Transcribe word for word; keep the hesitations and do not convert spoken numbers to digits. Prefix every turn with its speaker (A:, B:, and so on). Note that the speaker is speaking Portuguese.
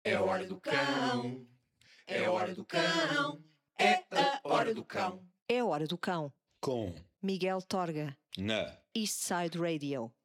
A: É hora do cão. É hora do cão. É a hora do cão.
B: É hora do cão.
C: Com
B: Miguel Torga.
C: na
B: Eastside Radio.